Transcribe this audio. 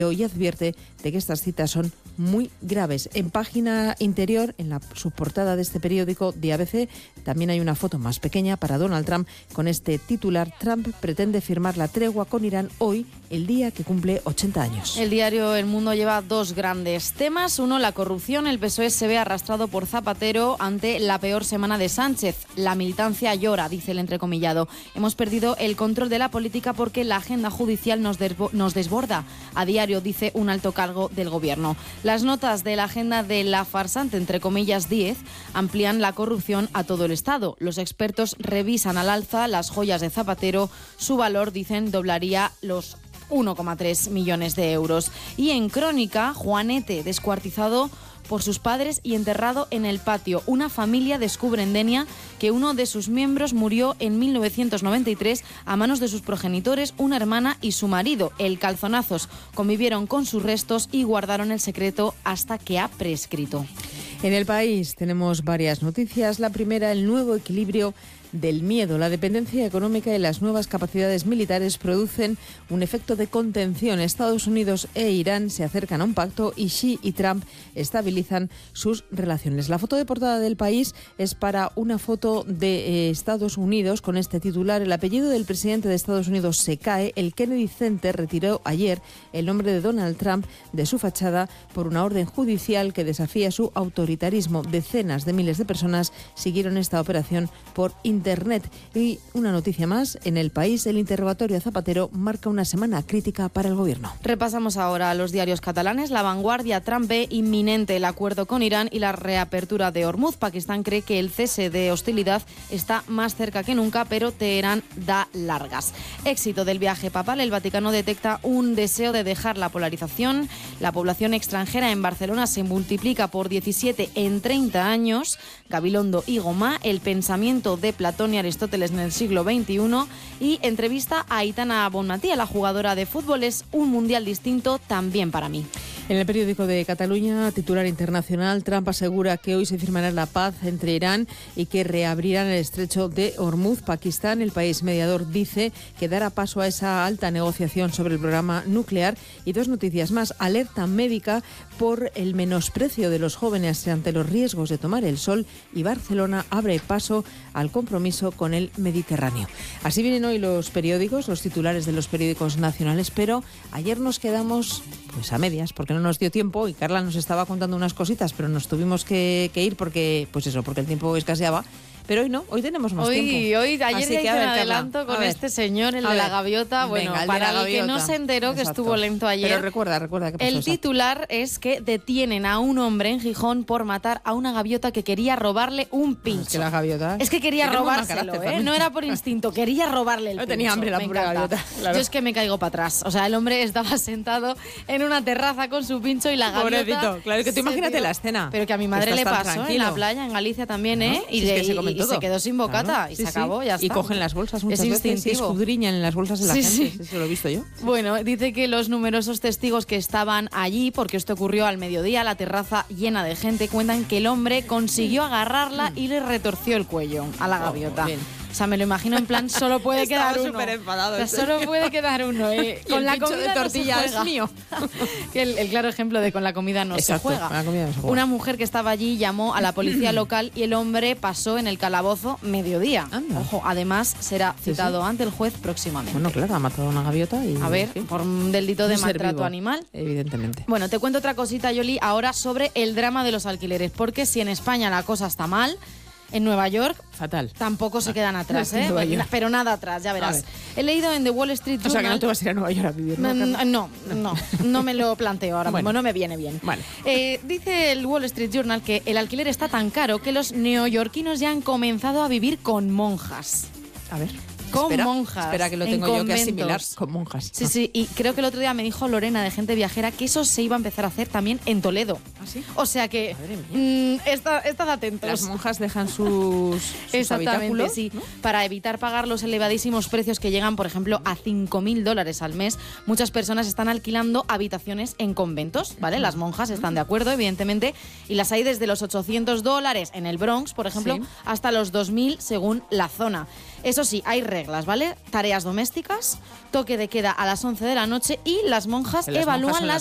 y advierte de que estas citas son muy graves. En página interior, en la subportada de este periódico de ABC, también hay una foto más pequeña para Donald Trump con este titular: Trump pretende firmar la tregua con Irán hoy, el día que cumple 80 años. El diario El Mundo lleva dos grandes temas. Uno, la corrupción. El PSOE se ve arrastrado por Zapatero ante la peor semana de Sánchez. La militancia llora, dice el entrecomillado. Hemos perdido el control de la política porque la agenda judicial nos desborda. A diario, dice un alto cargo del gobierno. Las notas de la agenda de la farsante, entre comillas, 10, amplían la corrupción a todo el Estado. Los expertos revisan al alza las joyas de Zapatero. Su valor, dicen, doblaría los 1,3 millones de euros. Y en Crónica, Juanete, descuartizado por sus padres y enterrado en el patio. Una familia descubre en Denia que uno de sus miembros murió en 1993 a manos de sus progenitores, una hermana y su marido. El Calzonazos convivieron con sus restos y guardaron el secreto hasta que ha prescrito. En El País tenemos varias noticias. La primera, el nuevo equilibrio del miedo. La dependencia económica y las nuevas capacidades militares producen un efecto de contención. Estados Unidos e Irán se acercan a un pacto y Xi y Trump estabilizan sus relaciones. La foto de portada del País es para una foto de Estados Unidos con este titular: el apellido del presidente de Estados Unidos se cae. El Kennedy Center retiró ayer el nombre de Donald Trump de su fachada por una orden judicial que desafía su autoritarismo. Decenas de miles de personas siguieron esta operación por Internet. Y una noticia más, en El País, el interrogatorio a Zapatero marca una semana crítica para el gobierno. Repasamos ahora los diarios catalanes. La Vanguardia: Trump ve inminente el acuerdo con Irán y la reapertura de Hormuz. Pakistán cree que el cese de hostilidad está más cerca que nunca, pero Teherán da largas. Éxito del viaje papal: el Vaticano detecta un deseo de dejar la polarización. La población extranjera en Barcelona se multiplica por 17 en 30 años. Gabilondo y Gomá: el pensamiento de Platón y Aristóteles en el siglo XXI. Y entrevista a Aitana Bonmatí, la jugadora de fútbol: es un mundial distinto también para mí. En el periódico de Cataluña, titular internacional: Trump asegura que hoy se firmará la paz entre Irán y que reabrirán el estrecho de Hormuz. Pakistán, el país mediador, dice que dará paso a esa alta negociación sobre el programa nuclear. Y dos noticias más: alerta médica por el menosprecio de los jóvenes ante los riesgos de tomar el sol, y Barcelona abre paso al compromiso con el Mediterráneo. Así vienen hoy los periódicos, los titulares de los periódicos nacionales, pero ayer nos quedamos pues a medias porque no nos dio tiempo y Carla nos estaba contando unas cositas, pero nos tuvimos que ir porque el tiempo escaseaba. Pero hoy no, hoy tenemos más tiempo. Ayer ya hice un adelanto con este señor, el de la gaviota. Bueno, venga, para el que no se enteró, que estuvo lento ayer. Pero recuerda qué pasó. El titular es que detienen a un hombre en Gijón por matar a una gaviota que quería robarle un pincho. Es que la gaviota... Es que quería robárselo, no era por instinto, quería robarle el pincho. No tenía hambre la pura gaviota. Claro. Yo es que me caigo para atrás. O sea, el hombre estaba sentado en una terraza con su pincho y la gaviota... Pobrecito, claro, que tú imagínate la escena. Pero que a mi madre le pasó en la playa, en Galicia también, Y se quedó sin bocata. Claro, y se acabó, ya está. Y cogen las bolsas muchas veces y escudriñan en las bolsas de la gente. Sí. Eso lo he visto yo. Bueno, dice que los numerosos testigos que estaban allí, porque esto ocurrió al mediodía, la terraza llena de gente, cuentan que el hombre consiguió agarrarla y le retorció el cuello a la gaviota. Bien. O sea, me lo imagino en plan, solo puede quedar uno. Súper enfadado. O sea, solo puede quedar uno. Con la comida de tortilla no se juega. es mío. el claro ejemplo de con la comida no se juega. Con la comida no se juega. Una mujer que estaba allí llamó a la policía local y el hombre pasó en el calabozo mediodía. Anda. Ojo, además será citado ante el juez próximamente. Bueno, claro, ha matado a una gaviota y... A ver, por un delito de maltrato animal. Evidentemente. Bueno, te cuento otra cosita, Yoli, ahora sobre el drama de los alquileres, porque si en España la cosa está mal, en Nueva York fatal. Tampoco se quedan atrás, pero nada atrás, ya verás. He leído en The Wall Street Journal... O sea, que no te vas a ir a Nueva York a vivir, ¿no? No me lo planteo ahora mismo, no me viene bien. Vale. Dice el Wall Street Journal que el alquiler está tan caro que los neoyorquinos ya han comenzado a vivir con monjas. A ver... Monjas. Espera, que lo tengo yo que asimilar con monjas. Sí, y creo que el otro día me dijo Lorena, de Gente Viajera, que eso se iba a empezar a hacer también en Toledo. ¿Ah, sí? O sea que estad atentos. Las monjas dejan sus habitáculos, sí. ¿no? Para evitar pagar los elevadísimos precios que llegan, por ejemplo, a $5.000 al mes, muchas personas están alquilando habitaciones en conventos, ¿vale? Las monjas están de acuerdo, evidentemente, y las hay desde los $800 en el Bronx, por ejemplo, sí, hasta los 2.000 según la zona. Eso sí, hay reglas, ¿vale? Tareas domésticas, toque de queda a las 11 de la noche y las monjas evalúan las